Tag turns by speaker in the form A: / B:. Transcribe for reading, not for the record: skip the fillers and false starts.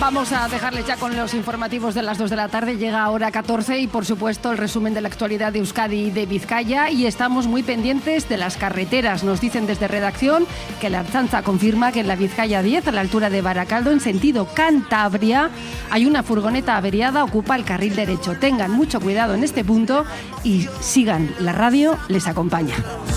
A: Vamos a dejarles ya con los informativos de las 2 de la tarde. Llega hora 14 y, por supuesto, el resumen de la actualidad de Euskadi y de Vizcaya. Y estamos muy pendientes de las carreteras. Nos dicen desde redacción que la Ertzaintza confirma que en la Vizcaya 10, a la altura de Baracaldo, en sentido Cantabria, hay una furgoneta averiada, ocupa el carril derecho. Tengan mucho cuidado en este punto y sigan. La radio les acompaña.